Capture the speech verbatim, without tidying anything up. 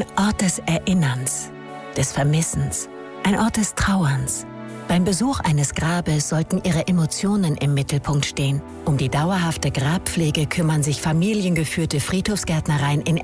Ein Ort des Erinnerns, des Vermissens, ein Ort des Trauerns. Beim Besuch eines Grabes sollten Ihre Emotionen im Mittelpunkt stehen. Um die dauerhafte Grabpflege kümmern sich familiengeführte Friedhofsgärtnereien in